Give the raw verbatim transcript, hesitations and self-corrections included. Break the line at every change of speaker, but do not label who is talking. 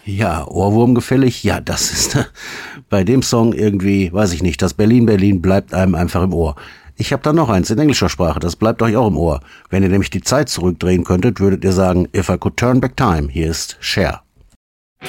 Ja, Ohrwurm gefällig, ja, das ist bei dem Song irgendwie, weiß ich nicht, das Berlin, Berlin bleibt einem einfach im Ohr. Ich habe da noch eins in englischer Sprache, das bleibt euch auch im Ohr. Wenn ihr nämlich die Zeit zurückdrehen könntet, würdet ihr sagen, if I could turn back time, hier ist Cher.